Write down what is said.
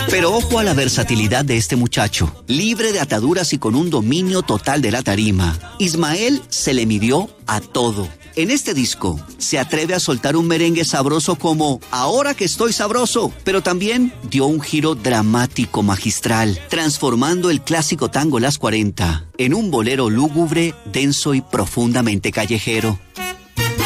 Pero ojo a la versatilidad de este muchacho. Libre de ataduras y con un dominio total de la tarima, Ismael se le midió a todo. En este disco se atreve a soltar un merengue sabroso como Ahora que estoy sabroso, pero también dio un giro dramático magistral, transformando el clásico tango Las 40 en un bolero lúgubre, denso y profundamente callejero.